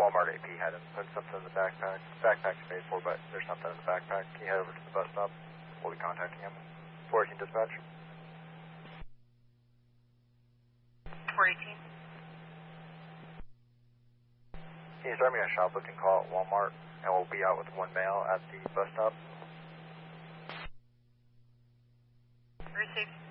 Walmart AP had him put something in the backpack. Backpack's paid for, but there's something in the backpack. Can you head over to the bus stop? We'll be contacting him. 418 dispatch. 418. Can you start me a shoplifting call at Walmart, and we'll be out with one male at the bus stop? Received.